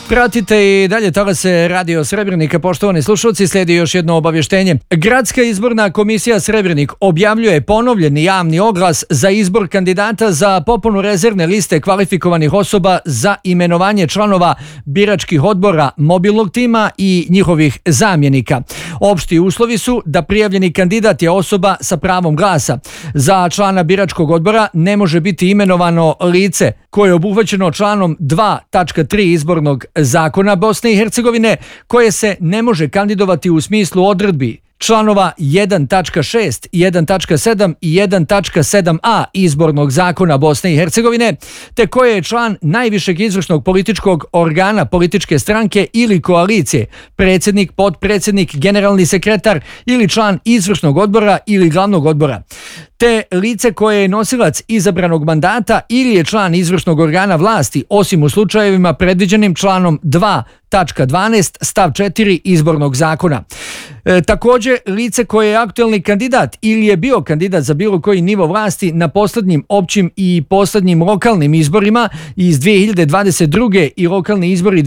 Pratite i dalje talase Radio Srebrenika, poštovani slušalci, slijedi još jedno obavještenje. Gradska izborna komisija Srebrenik objavljuje ponovljeni javni oglas za izbor kandidata za popunu rezervne liste kvalifikovanih osoba za imenovanje članova biračkih odbora mobilnog tima i njihovih zamjenika. Opšti uslovi su da prijavljeni kandidat je osoba sa pravom glasa. Za člana biračkog odbora ne može biti imenovano lice koje je obuhvaćeno članom 2.3 izbornog zakona Bosne i Hercegovine, koje se ne može kandidovati u smislu odredbi članova 1.6, 1.7 i 1.7a izbornog zakona Bosne i Hercegovine, te koje je član najvišeg izvršnog političkog organa političke stranke ili koalicije, predsjednik, potpredsjednik, generalni sekretar ili član izvršnog odbora ili glavnog odbora, te lice koje je nosilac izabranog mandata ili je član izvršnog organa vlasti, osim u slučajevima predviđenim članom 2.12 stav 4 izbornog zakona. Također, lice koje je aktuelni kandidat ili je bio kandidat za bilo koji nivo vlasti na posljednjim općim i posljednjim lokalnim izborima iz 2022. i lokalni izbori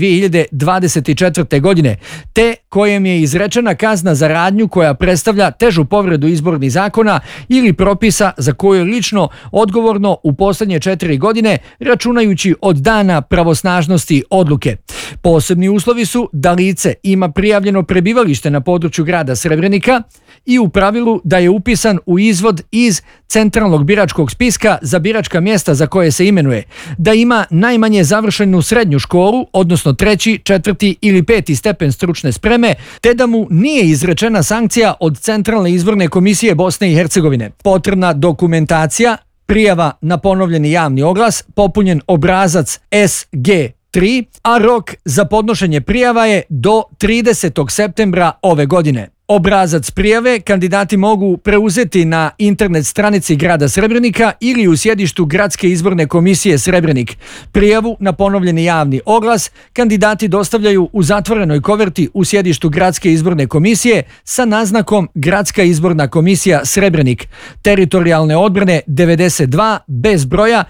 2024. godine, te kojem je izrečena kazna za radnju koja predstavlja težu povredu izbornih zakona ili propisa za koju je lično odgovorno u posljednje 4 godine, računajući od dana pravosnažnosti odluke. Posebni uslovi su da lice ima prijavljeno prebivalište na području grada Srebrenika i u pravilu da je upisan u izvod iz centralnog biračkog spiska za biračka mjesta za koje se imenuje, da ima najmanje završenu srednju školu, odnosno 3., 4. ili 5. stepen stručne spreme, te da mu nije izrečena sankcija od Centralne izborne komisije Bosne i Hercegovine. Potrebna dokumentacija, prijava na ponovljeni javni oglas, popunjen obrazac SG3, a rok za podnošenje prijava je do 30. septembra ove godine. Obrazac prijave kandidati mogu preuzeti na internet stranici grada Srebrenika ili u sjedištu Gradske izborne komisije Srebrenik. Prijavu na ponovljeni javni oglas kandidati dostavljaju u zatvorenoj koverti u sjedištu Gradske izborne komisije sa naznakom Gradska izborna komisija Srebrenik, teritorijalne odbrane 92 bez broja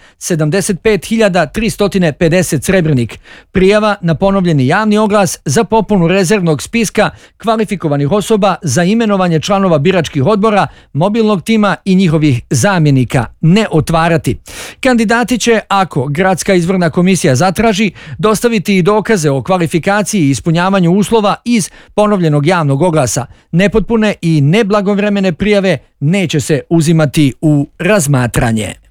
75.350 Srebrenik. Prijava na ponovljeni javni oglas za popunu rezervnog spiska kvalifikovanih osoba za imenovanje članova biračkih odbora, mobilnog tima i njihovih zamjenika ne otvarati. Kandidati će, ako Gradska izborna komisija zatraži, dostaviti i dokaze o kvalifikaciji i ispunjavanju uslova iz ponovljenog javnog oglasa. Nepotpune i neblagovremene prijave neće se uzimati u razmatranje.